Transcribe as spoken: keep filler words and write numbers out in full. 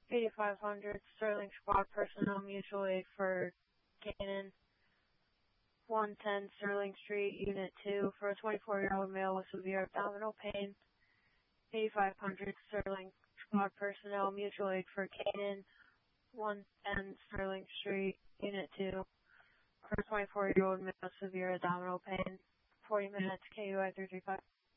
eighty-five hundred Sterling Squad Personnel Mutual Aid for Canaan. one ten Sterling Street, Unit two, for a twenty-four-year-old male with severe abdominal pain. eighty-five hundred Sterling Squad Personnel Mutual Aid for Canaan. one ten Sterling Street, Unit two, for a twenty-four-year-old male with severe abdominal pain. forty minutes, K U I three three five.